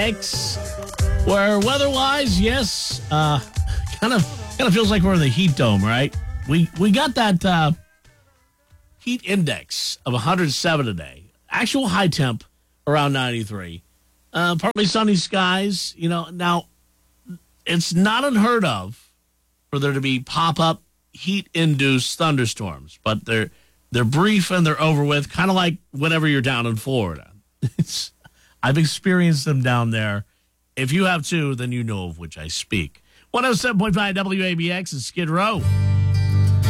WABX, where weather-wise, yes, kind of feels like we're in the heat dome, right? We got that heat index of 107 today. Actual high temp around 93. Partly sunny skies. Now it's not unheard of for there to be pop-up heat-induced thunderstorms, but they're brief and they're over with, kind of like whenever you're down in Florida. I've experienced them down there. If you have too, then you know of which I speak. 107.5 WABX is Skid Row.